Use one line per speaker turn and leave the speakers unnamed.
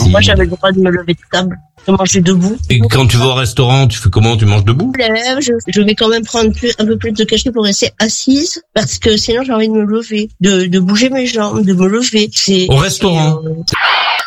Moi, j'avais le droit de me lever de table, de manger debout.
Et quand tu vas au restaurant, tu fais comment? Tu manges debout?
Je vais quand même prendre un peu plus de cachet pour rester assise, parce que sinon j'ai envie de me lever, de bouger mes jambes, de me lever.
Au restaurant?